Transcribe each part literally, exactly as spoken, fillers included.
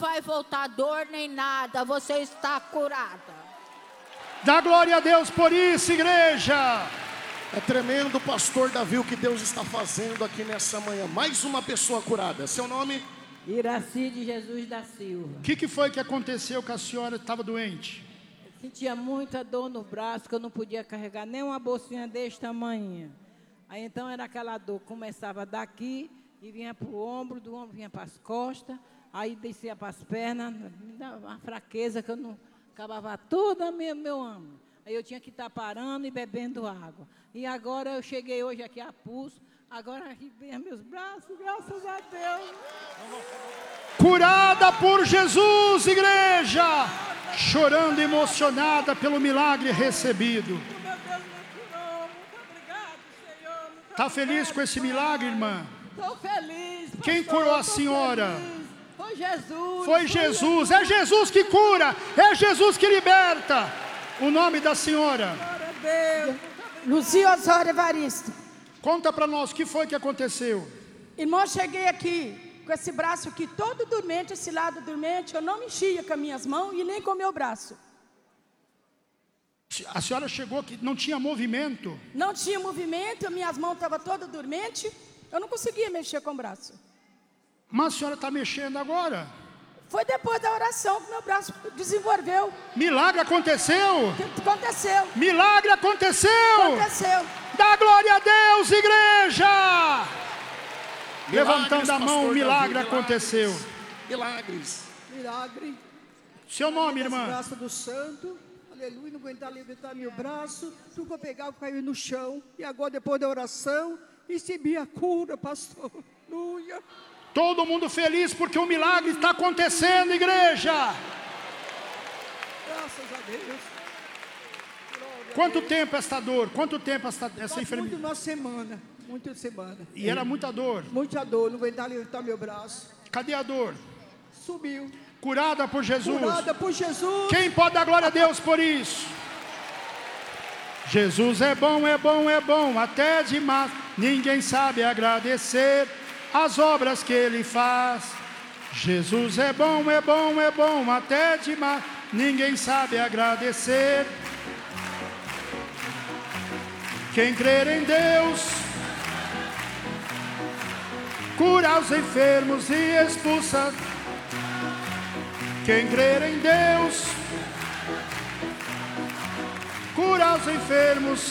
vai voltar dor nem nada. Você está curada. Dá glória a Deus por isso, igreja. É tremendo, pastor Davi, o que Deus está fazendo aqui nessa manhã. Mais uma pessoa curada. Seu nome? Iraci de Jesus da Silva. O que, que foi que aconteceu que a senhora estava doente? Eu sentia muita dor no braço, que eu não podia carregar nem uma bolsinha desse tamanho. Aí então era aquela dor, começava daqui e vinha para o ombro, do ombro vinha para as costas, aí descia para as pernas, me dava uma fraqueza que eu não acabava tudo meu, meu ombro. Aí eu tinha que estar parando e bebendo água. E agora eu cheguei hoje aqui a pulso, agora arrebia meus braços, graças a Deus. Curada por Jesus, igreja. Chorando, emocionada pelo milagre recebido. Meu Deus me curou, muito obrigado, Senhor. Muito Está feliz com esse milagre, irmã? Estou feliz. Pastor, Quem curou a tô senhora? feliz. Foi Jesus. Foi Jesus. É Jesus que cura. É Jesus que liberta. O nome da senhora? Glória a Deus. Lucia Osório Evaristo. Conta para nós o que foi que aconteceu. Irmão, cheguei aqui com esse braço aqui todo dormente, esse lado dormente. Eu não mexia com as minhas mãos e nem com o meu braço. A senhora chegou aqui, não tinha movimento? Não tinha movimento, minhas mãos estavam todas dormentes. Eu não conseguia mexer com o braço. Mas a senhora está mexendo agora? Foi depois da oração que meu braço desenvolveu. Milagre aconteceu? Que aconteceu. Milagre aconteceu? Aconteceu. Dá glória a Deus, igreja! Milagres, Levantando a mão, pastor o milagre Davi, aconteceu. Milagres. Milagre. Seu nome, Através das irmã? graças do santo. Aleluia. Não aguentar levantar meu braço. Tudo que eu pegava caiu no chão. E agora, depois da oração, recebi a cura, pastor. Aleluia. Todo mundo feliz porque o milagre está acontecendo, igreja. Graças a Deus. Glória Quanto a Deus. tempo esta dor? Quanto tempo esta, essa Faz enfermidade? muito uma semana. Muita semana. E era muita dor. Muita dor. Não aguentar levantar meu braço. Cadê a dor? Subiu. Curada por Jesus. Curada por Jesus. Quem pode dar glória a Deus por isso? Jesus é bom, é bom, é bom, até demais. Ninguém sabe agradecer as obras que Ele faz. Jesus é bom, é bom, é bom, até demais. Ninguém sabe agradecer. Quem crer em Deus, cura os enfermos e expulsa. Quem crer em Deus, cura os enfermos.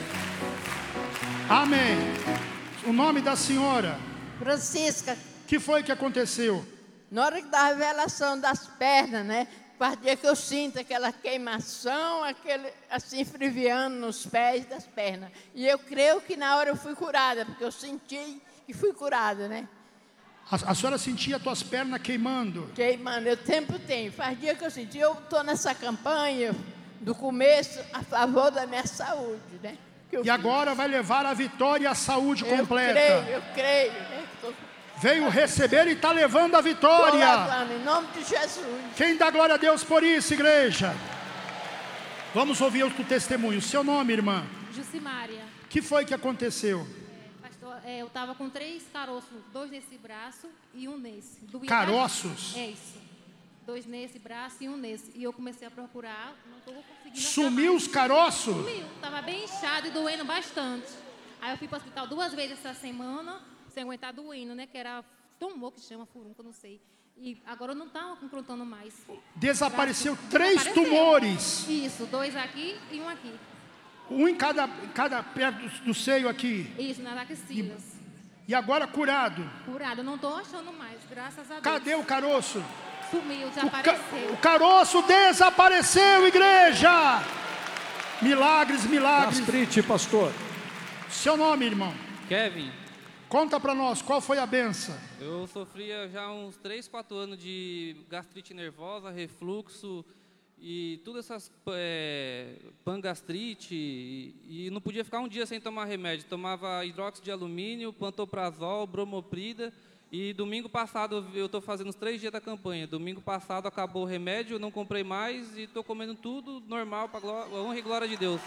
Amém. O nome da senhora? Francisca, O que foi que aconteceu? na hora da revelação das pernas, né? Partia que eu sinto aquela queimação, aquele assim friviando nos pés das pernas. E eu creio que na hora eu fui curada, porque eu senti que fui curada, né? A, a senhora sentia as tuas pernas queimando? Queimando, eu tempo tenho. Faz dia que eu senti, eu estou nessa campanha do começo a favor da minha saúde, né? Que eu E agora vai levar a vitória e a saúde eu completa. creio, eu creio, né? Tô, Veio receber e está levando a tô vitória. levando, em nome de Jesus. Quem dá glória a Deus por isso, igreja? Vamos ouvir o testemunho. Seu nome, irmã? Jucimária. O que foi que aconteceu? É, pastor, é, eu estava com três caroços, dois nesse braço e um nesse. Doía Caroços? bastante. É isso. Dois nesse braço e um nesse. E eu comecei a procurar, não estou conseguindo achar Sumiu mais. os caroços? Sumiu. Estava bem inchado e doendo bastante. Aí eu fui para o hospital duas vezes essa semana, sem aguentar doendo, né? Que era tumor que chama, furúnculo, não sei. E agora eu não estava confrontando mais. Desapareceu Braço- três desapareceu. tumores. Isso, dois aqui e um aqui. Um em cada, cada perto do, do seio aqui. Isso, nas axilas. E agora curado. Curado, eu não estou achando mais, graças a Deus. Cadê o caroço? Sumiu, O, ca- desapareceu. o caroço desapareceu, igreja. Milagres, milagres. Gastrite, pastor. Seu nome, irmão? Kevin, Conta para nós, qual foi a benção? eu sofria já há uns três, quatro anos de gastrite nervosa, refluxo e todas essas é, pangastrite e, e não podia ficar um dia sem tomar remédio. Tomava hidróxido de alumínio, pantoprazol, bromoprida e domingo passado, eu estou fazendo os três dias da campanha, domingo passado acabou o remédio, eu não comprei mais e estou comendo tudo normal para a honra e glória de Deus.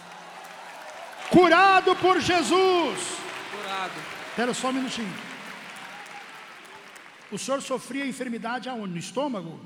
Curado por Jesus. Curado. Espera só um minutinho. O senhor sofria enfermidade aonde? No estômago?